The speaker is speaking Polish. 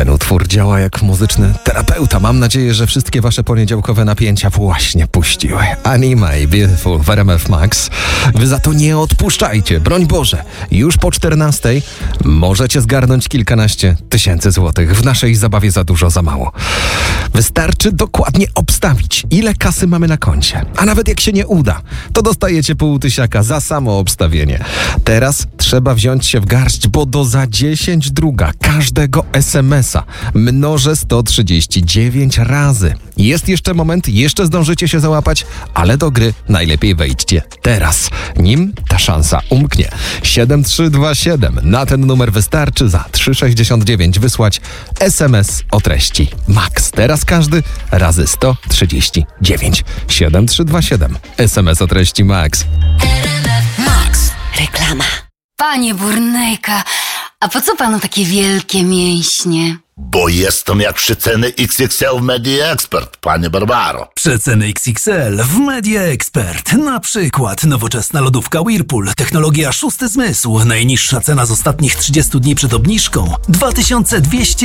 Ten utwór działa jak muzyczny terapeuta. Mam nadzieję, że wszystkie wasze poniedziałkowe napięcia właśnie puściły. Anima i Beautiful w RMF Max. Wy za to nie odpuszczajcie. Broń Boże, już po 14 możecie zgarnąć kilkanaście tysięcy złotych. W naszej zabawie za dużo, za mało. Wystarczy dokładnie obstawić, ile kasy mamy na koncie. A nawet jak się nie uda, to dostajecie pół tysiaka za samo obstawienie. Teraz trzeba wziąć się w garść, bo do za 10 druga każdego SMS-a mnożę 139 razy. Jest jeszcze moment, jeszcze zdążycie się załapać, ale do gry najlepiej wejdźcie teraz, nim ta szansa umknie. 7327. Na ten numer wystarczy za 3,69 wysłać SMS o treści MAX. Teraz każdy razy 139. 7327. SMS o treści MAX. Max. Reklama. Panie Burnejka, a po co panu takie wielkie mięśnie? Bo jestem jak przeceny XXL w Media Expert, panie Barbaro. Przeceny XXL w Media Expert. Na przykład nowoczesna lodówka Whirlpool, technologia szósty zmysł. Najniższa cena z ostatnich 30 dni przed obniżką 2200